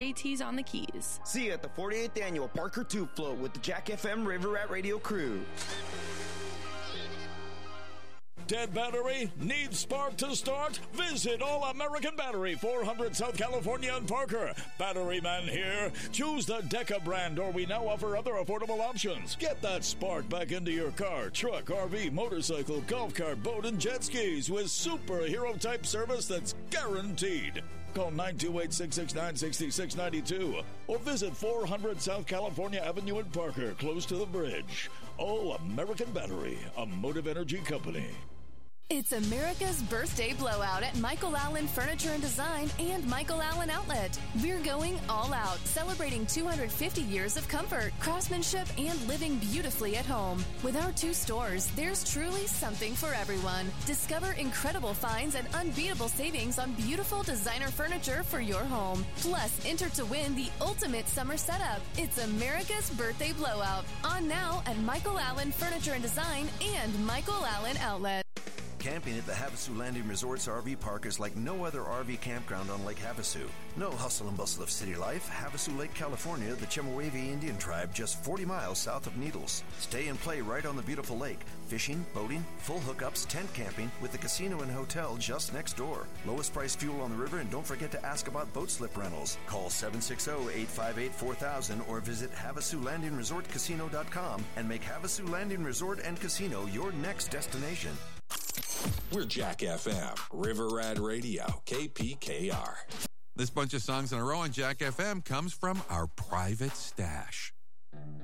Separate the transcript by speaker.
Speaker 1: JT's on the Keys.
Speaker 2: See you at the 48th Annual Parker 2 Float with the Jack FM River Rat Radio crew.
Speaker 3: Dead battery? Needs spark to start? Visit All American Battery, 400 South California and Parker. Battery man here. Choose the Deca brand, or we now offer other affordable options. Get that spark back into your car, truck, RV, motorcycle, golf cart, boat, and jet skis with superhero-type service that's guaranteed. Call 928-669-6692 or visit 400 South California Avenue in Parker, close to the bridge. All American Battery, a Motive Energy company.
Speaker 4: It's America's birthday blowout at Michael Allen Furniture and Design and Michael Allen Outlet. We're going all out, celebrating 250 years of comfort, craftsmanship, and living beautifully at home. With our 2 stores, there's truly something for everyone. Discover incredible finds and unbeatable savings on beautiful designer furniture for your home. Plus, enter to win the ultimate summer setup. It's America's birthday blowout. On now at Michael Allen Furniture and Design and Michael Allen Outlet.
Speaker 5: Camping at the Havasu Landing Resort's RV park is like no other RV campground on Lake Havasu. No hustle and bustle of city life. Havasu Lake, California, the Chemehuevi Indian tribe, just 40 miles south of Needles. Stay and play right on the beautiful lake. Fishing, boating, full hookups, tent camping, with the casino and hotel just next door. Lowest price fuel on the river, and don't forget to ask about boat slip rentals. Call 760-858-4000 or visit HavasuLandingResortCasino.com and make Havasu Landing Resort and Casino your next destination.
Speaker 6: We're Jack FM, River Rat Radio, KPKR.
Speaker 7: This bunch of songs in a row on Jack FM comes from our private stash.